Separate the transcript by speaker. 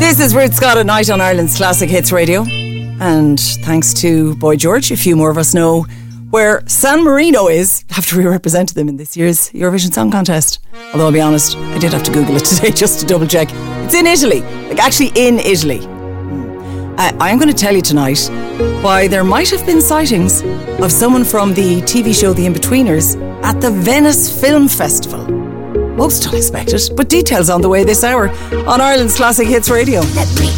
Speaker 1: This is Ruth Scott at night on Ireland's Classic Hits Radio. And thanks to Boy George, a few more of us know where San Marino is after we represented them in this year's Eurovision Song Contest. Although I'll be honest, I did have to Google it today just to double check. It's in Italy, like actually in Italy. I'm going to tell you tonight why there might have been sightings of someone from the TV show The Inbetweeners at the Venice Film Festival. Most unexpected, but details on the way this hour on Ireland's Classic Hits Radio.